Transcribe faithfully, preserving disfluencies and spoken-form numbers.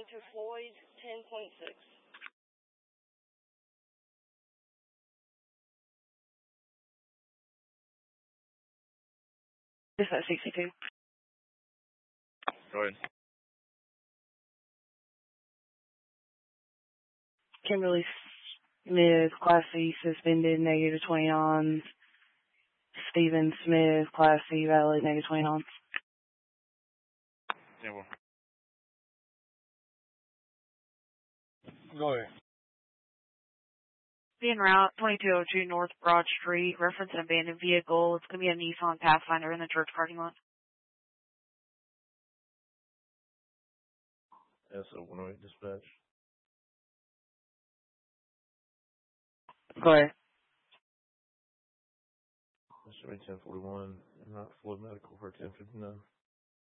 responding to Floyd ten point six. Is that sixty-two? Go ahead. Kimberly Smith, Class C, suspended, negative twenty-nine. Stephen Smith, Class C, valid, negative twenty-nine. Yeah, well. Go ahead. Being route twenty-two oh two North Broad Street, reference an abandoned vehicle. It's going to be a Nissan Pathfinder in the church parking lot. S O one oh eight dispatch. Go ahead. This should be ten forty-one, not Floyd Medical for ten fifty-nine.